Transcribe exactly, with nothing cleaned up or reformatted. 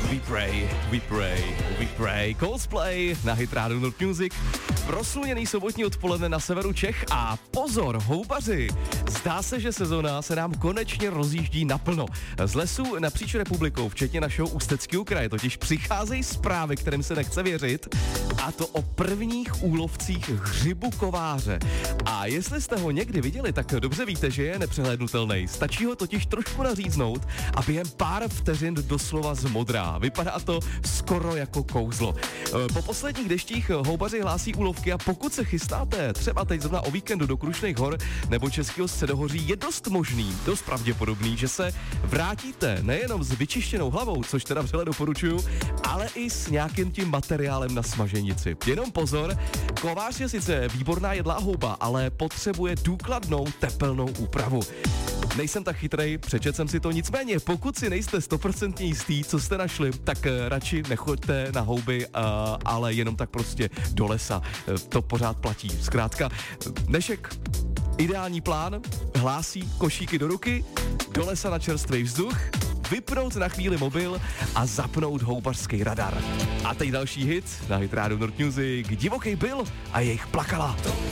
We pray, we pray, we pray. Coldplay na Hit Radio Not Music. Prosluněný sobotní odpoledne na severu Čech a pozor, houbaři! Zdá se, že sezona se nám konečně rozjíždí naplno. Z lesů napříč republikou, včetně našeho Ústeckého kraje, totiž přicházejí zprávy, kterým se nechce věřit, a to o prvních úlovcích hřibu kováře. A jestli jste ho někdy viděli, tak dobře víte, že je nepřehlédnutelný. Stačí ho totiž trošku naříznout a během pár vteřin doslova zmodrá. Vypadá to skoro jako kouzlo. Po posledních deštích houbaři hlásí úlovky a pokud se chystáte třeba teď zrovna o víkendu do Krušných hor nebo Českého středohoří, je dost možný, dost pravděpodobný, že se vrátíte nejenom s vyčištěnou hlavou, což teda vřele doporučuju, ale i s nějakým tím materiálem na smaženici. Jenom pozor, kovář je sice výborná jedlá houba, ale potřebuje důkladnou tepelnou úpravu. Nejsem tak chytrej, přečet jsem si to, nicméně pokud si nejste stoprocentně jistý, co jste našli, tak uh, radši nechoďte na houby, uh, ale jenom tak prostě do lesa. Uh, to pořád platí. Zkrátka, dnešek ideální plán, hlásí košíky do ruky, do lesa na čerstvý vzduch, vypnout na chvíli mobil a zapnout houbařský radar. A teď další hit na Hit Radio Not Music, Divoký Bill a jejich Plakala.